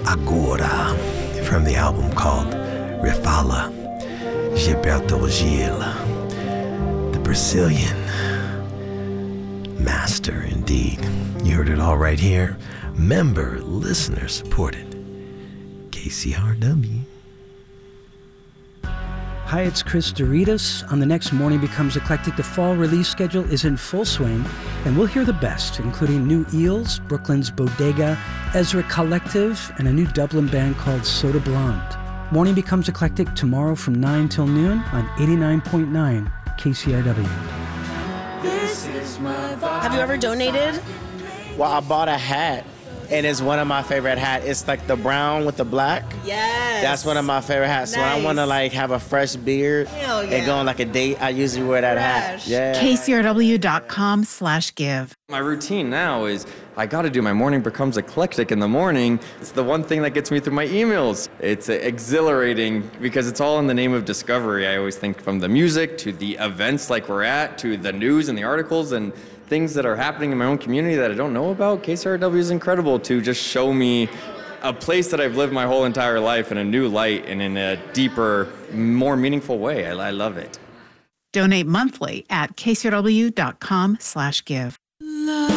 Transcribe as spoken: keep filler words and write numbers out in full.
Agora, from the album called Refala, Gilberto Gil, the Brazilian master indeed. You heard it all right here. Member, listener supported. K C R W. Hi, it's Chris Doritas. On the next Morning Becomes Eclectic, the fall release schedule is in full swing, and we'll hear the best, including New Eels, Brooklyn's Bodega, Ezra Collective, and a new Dublin band called Soda Blonde. Morning Becomes Eclectic tomorrow from nine till noon on eighty-nine point nine K C R W. This is my vibe. Have you ever donated? Well, I bought a hat, and it's one of my favorite hats. It's like the brown with the black. Yes. That's one of my favorite hats. Nice. So when I want to like have a fresh beard Hell yeah. and go on like a date, I usually wear that Fresh. hat. Yeah. K C R W dot com slash give. My routine now is I got to do my Morning Becomes Eclectic in the morning. It's the one thing that gets me through my emails. It's exhilarating because it's all in the name of discovery. I always think from the music to the events like we're at to the news and the articles and things that are happening in my own community that I don't know about. K C R W is incredible to just show me a place that I've lived my whole entire life in a new light and in a deeper, more meaningful way. I, I love it. Donate monthly at K C R W dot com slash give.